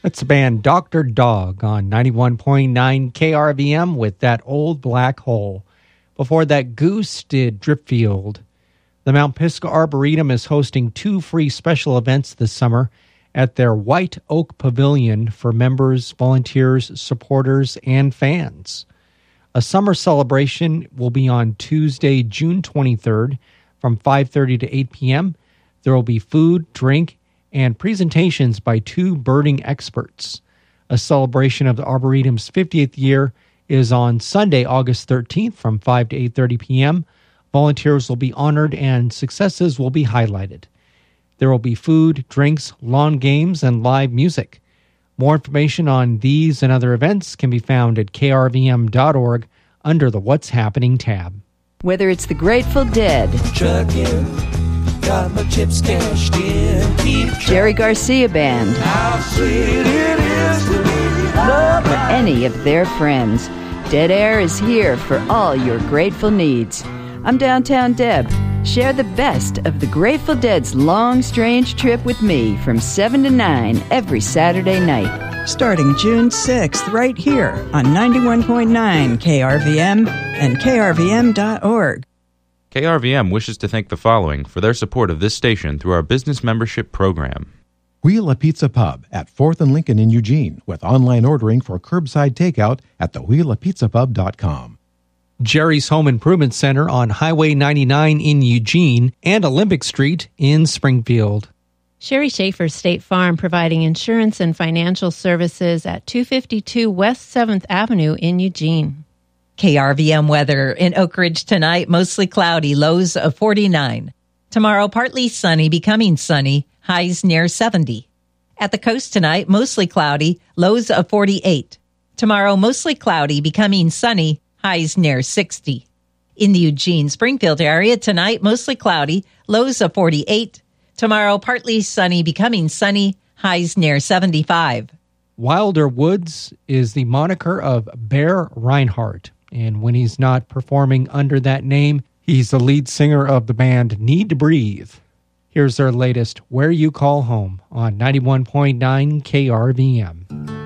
That's the band Dr. Dog on 91.9 KRVM with That Old Black Hole. Before that, Goose did Dripfield. The Mount Pisgah Arboretum is hosting 2 free special events this summer at their White Oak Pavilion for members, volunteers, supporters, and fans. A summer celebration will be on Tuesday, June 23rd from 5:30 to 8 p.m. There will be food, drink, and presentations by 2 birding experts. A celebration of the Arboretum's 50th year is on Sunday, August 13th from 5 to 8:30 p.m. Volunteers will be honored and successes will be highlighted. There will be food, drinks, lawn games, and live music. More information on these and other events can be found at krvm.org under the What's Happening tab. Whether it's the Grateful Dead, Truckin', got my chips cashed in, keep Jerry Garcia Band, how sweet it is to be loved. or any of their friends, Dead Air is here for all your grateful needs. I'm Downtown Deb. Share the best of the Grateful Dead's long, strange trip with me from 7 to 9 every Saturday night. Starting June 6th, right here on 91.9 KRVM and krvm.org. KRVM wishes to thank the following for their support of this station through our business membership program. Wheel a Pizza Pub at 4th and Lincoln in Eugene with online ordering for curbside takeout at thewheelapizzapub.com. Jerry's Home Improvement Center on Highway 99 in Eugene and Olympic Street in Springfield. Sherry Schaefer State Farm providing insurance and financial services at 252 West 7th Avenue in Eugene. KRVM weather in Oak Ridge tonight, mostly cloudy, lows of 49. Tomorrow, partly sunny, becoming sunny, highs near 70. At the coast tonight, mostly cloudy, lows of 48. Tomorrow, mostly cloudy, becoming sunny, highs near 60. In the Eugene-Springfield area, tonight, mostly cloudy, lows of 48. Tomorrow, partly sunny, becoming sunny, highs near 75. Wilder Woods is the moniker of Bear Reinhardt, and when he's not performing under that name, he's the lead singer of the band Need to Breathe. Here's their latest, Where You Call Home, on 91.9 KRVM.